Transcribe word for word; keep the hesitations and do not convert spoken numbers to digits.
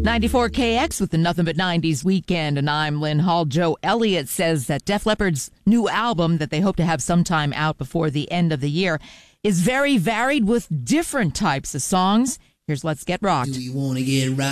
ninety-four K X with the Nothing But nineties Weekend, and I'm Lynn Hall. Joe Elliott says that Def Leppard's new album that they hope to have sometime out before the end of the year is very varied with different types of songs. Here's Let's Get Rocked. Do we want to get rocked?